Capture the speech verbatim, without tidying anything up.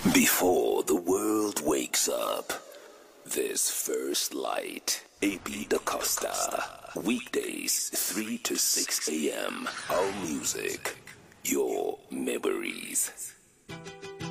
Before the world wakes up, this First Light, A P DaCosta. Weekdays, three to six a.m. Our music, your memories.